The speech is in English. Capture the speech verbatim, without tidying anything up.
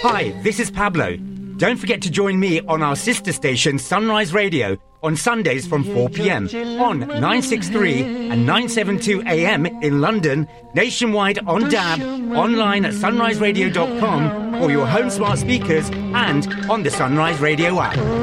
Hi, this is Pablo. Don't forget to join me on our sister station Sunrise Radio on Sundays from four p.m. on nine sixty-three and nine seventy-two A M in London, nationwide on D A B, online at sunrise radio dot com or your home smart speakers and on the Sunrise Radio app.